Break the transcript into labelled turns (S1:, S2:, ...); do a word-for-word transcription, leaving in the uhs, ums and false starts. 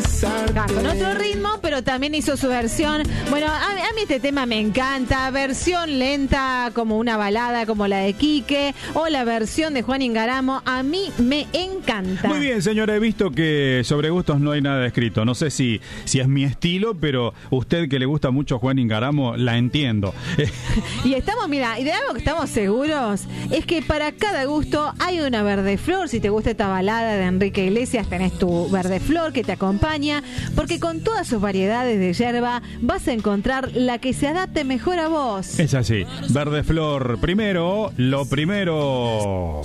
S1: Ah, con otro ritmo, pero también hizo su versión. Bueno, a, a mí este tema me encanta. Versión lenta, como una balada, como la de Quique, o la versión de Juan Ingaramo. A mí me encanta.
S2: Muy bien, señora, he visto que sobre gustos no hay nada escrito. No sé si, si es mi estilo, pero usted que le gusta mucho Juan Ingaramo, la entiendo.
S1: Y estamos, mira, y de algo que estamos seguros es que para cada gusto hay una verde flor. Si te gusta esta balada de Enrique Iglesias, tenés tu verde flor que te acompaña, porque con todas sus variedades de yerba vas a encontrar la que se adapte mejor a vos.
S2: Es así, verde flor primero, lo primero.